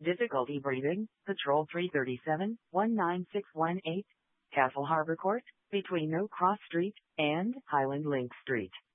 Difficulty breathing, Patrol 337, 19618, Castle Harbor Court, between No Cross Street and Highland Link Street.